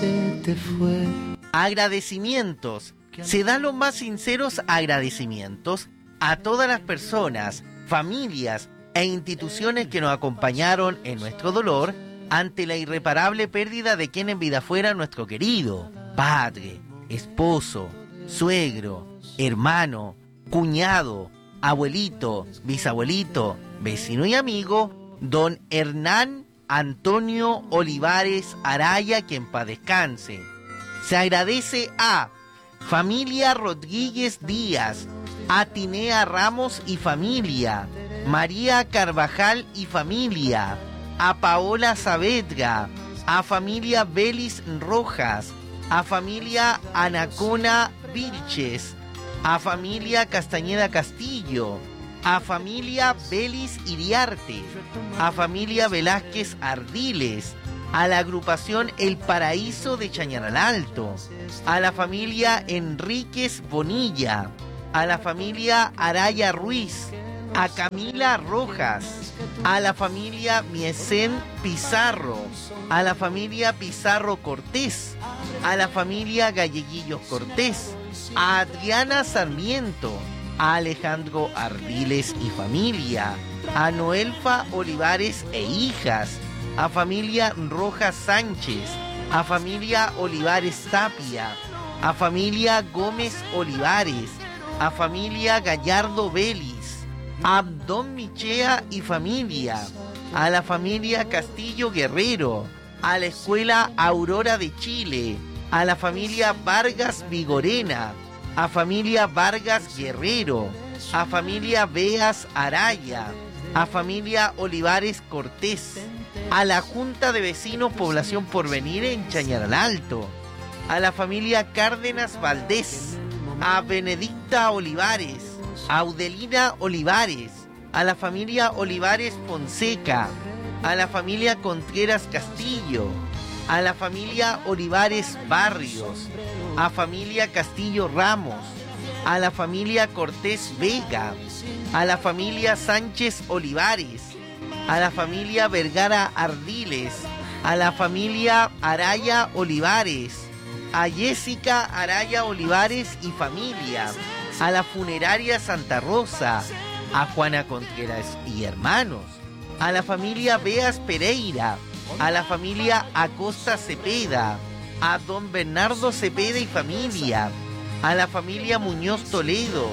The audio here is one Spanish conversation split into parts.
se te fue. Agradecimientos. Se dan los más sinceros agradecimientos a todas las personas, familias e instituciones que nos acompañaron en nuestro dolor ante la irreparable pérdida de quien en vida fuera nuestro querido padre, esposo, suegro, hermano, cuñado, abuelito, bisabuelito, vecino y amigo, don Hernán Antonio Olivares Araya, que en paz descanse. Se agradece a familia Rodríguez Díaz, a Tinea Ramos y familia, María Carvajal y familia, a Paola Saavedra, a familia Belis Rojas, a familia Anacona Vilches, a familia Castañeda Castillo, a familia Belis Iriarte, a familia Velázquez Ardiles, a la agrupación El Paraíso de Chañaral Alto, a la familia Enríquez Bonilla, a la familia Araya Ruiz, a Camila Rojas, a la familia Miesén Pizarro, a la familia Pizarro Cortés, a la familia Galleguillos Cortés, a Adriana Sarmiento, a Alejandro Ardiles y familia, a Noelfa Olivares e hijas, a familia Rojas Sánchez, a familia Olivares Tapia, a familia Gómez Olivares, a familia Gallardo Vélez, a Abdón Michea y familia, a la familia Castillo Guerrero, a la escuela Aurora de Chile, a la familia Vargas Vigorena, a familia Vargas Guerrero, a familia Beas Araya, a familia Olivares Cortés, a la Junta de Vecinos Población Porvenir en Chañaral Alto, a la familia Cárdenas Valdés, a Benedicta Olivares, a Audelina Olivares, a la familia Olivares Fonseca, a la familia Contreras Castillo, a la familia Olivares Barrios, a familia Castillo Ramos, a la familia Cortés Vega, a la familia Sánchez Olivares, a la familia Vergara Ardiles, a la familia Araya Olivares, a Jessica Araya Olivares y familia, a la funeraria Santa Rosa, a Juana Contreras y hermanos, a la familia Beas Pereira, a la familia Acosta Cepeda, a don Bernardo Cepeda y familia, a la familia Muñoz Toledo,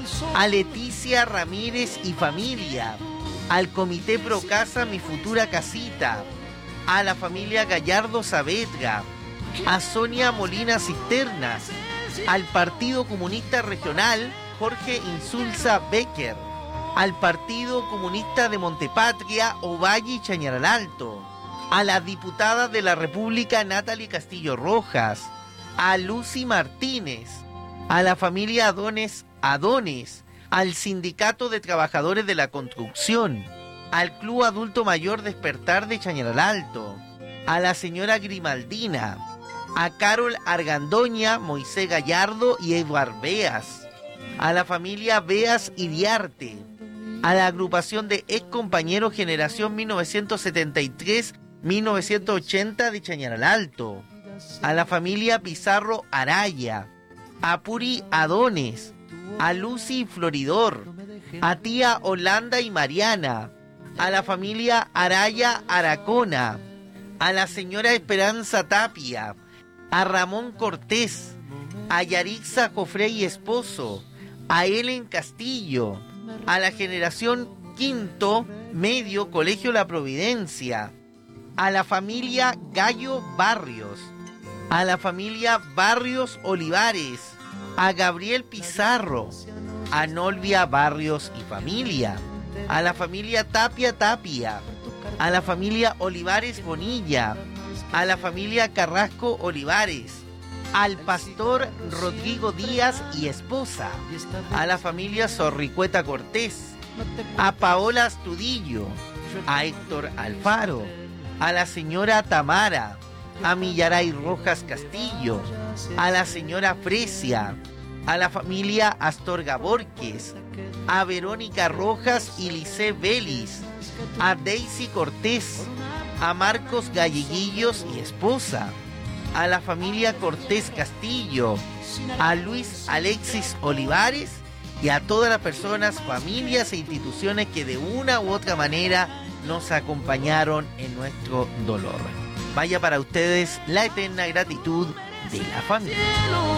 a Leticia Ramírez y familia, al Comité Pro Casa Mi Futura Casita, a la familia Gallardo Saavedra, a Sonia Molina Cisternas, al Partido Comunista Regional Jorge Insulza Becker, al Partido Comunista de Montepatria Ovalle y Chañaral Alto, a la diputada de la República Natalie Castillo Rojas, a Lucy Martínez, a la familia Adones, al Sindicato de Trabajadores de la Construcción, al Club Adulto Mayor Despertar de Chañaral Alto, a la señora Grimaldina, a Carol Argandoña, Moisés Gallardo y Eduard Beas, a la familia Beas Iriarte, a la agrupación de ex compañeros Generación 1973-1980 de Chañaral Alto, a la familia Pizarro Araya, a Puri Adones, a Lucy Floridor, a tía Holanda y Mariana, a la familia Araya Aracona, a la señora Esperanza Tapia, a Ramón Cortés, a Yarixa Jofré y esposo, a Helen Castillo, a la generación quinto medio Colegio La Providencia, a la familia Gallo Barrios, a la familia Barrios Olivares, a Gabriel Pizarro, a Nolvia Barrios y familia, a la familia Tapia Tapia, a la familia Olivares Bonilla, a la familia Carrasco Olivares, al pastor Rodrigo Díaz y esposa, a la familia Zorricueta Cortés, a Paola Astudillo, a Héctor Alfaro, a la señora Tamara, a Millaray Rojas Castillo, a la señora Fresia, a la familia Astorga Borges, a Verónica Rojas y Lice Vélez, a Daisy Cortés, a Marcos Galleguillos y esposa, a la familia Cortés Castillo, a Luis Alexis Olivares y a todas las personas, familias e instituciones que de una u otra manera nos acompañaron en nuestro dolor. Vaya para ustedes la eterna gratitud de la familia.